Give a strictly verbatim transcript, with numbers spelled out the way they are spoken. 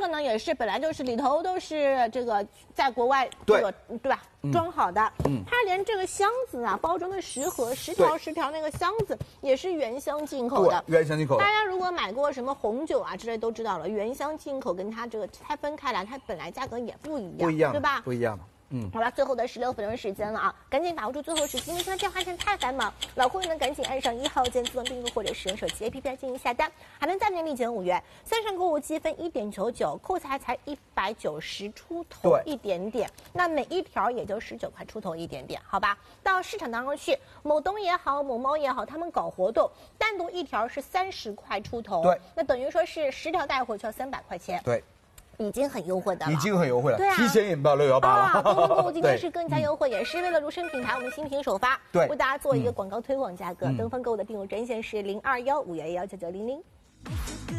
个呢也是本来就是里头都是这个在国外这个 对, 对吧、嗯、装好的，嗯，它连这个箱子啊，包装的十盒十条十条那个箱子也是原箱进口的， 原箱进口的。 大家如果买过什么红酒啊之类都知道了，原箱进口跟它这个拆分开来，它本来价格也不一样， 不一样， 对吧？ 不一样。嗯， 好了，最后的十六分钟时间了啊，赶紧把握住最后时间，因为现在电话线太繁忙，老会员呢赶紧按上一号键自动订阅或者使用手机 A P P 来进行下单，还能再领立减五元，线上购物积分一点九九，扣下来才一百九十出头一点点，那每一条也就十九块出头一点点，好吧？到市场当中去，某东也好，某猫也好，他们搞活动，单独一条是三十块出头， 对， 那等于说是十条带回去要三百块钱， 对。 已经很优惠的了， 已经很优惠了， 对啊， 提前引爆六幺八了。 啊，购物购物今天是更加优惠，也是为了如生品牌我们新品首发， 对， 为大家做一个广告推广价格。 嗯、 登峰购物的订购专线是零二幺五幺幺九九零零。